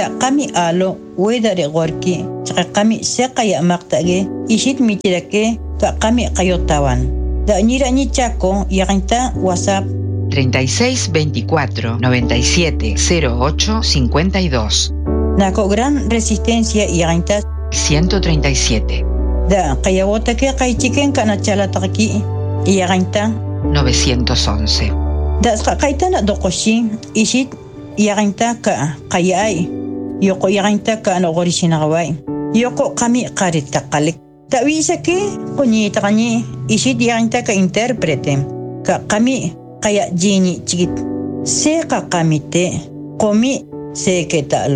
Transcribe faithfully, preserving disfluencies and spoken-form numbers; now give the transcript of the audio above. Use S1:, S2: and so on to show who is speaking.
S1: ka qami alo wedare gorki chaka qami seqaya maqtage ishit mitirake ka qami qayotawan da ñira ñi Chaco yaqinta WhatsApp
S2: treinta y seis veinticuatro noventa y siete cero ocho cincuenta y dos.
S1: Nako Gran Resistencia yaqinta
S2: ciento treinta y siete.
S1: Da qayawota ke qaychiken kana chalataki yaqinta
S2: novecientos once.
S1: Da qaitana doqoshi ishit yaqinta ka qayay yoko yaqinta ka no gorishinawai yoko qami qarita qalik da wisake qoñita qani ishit yaqinta ka interprete ka qami qaya jini chigit se qa qamite qomi se ke ta'lo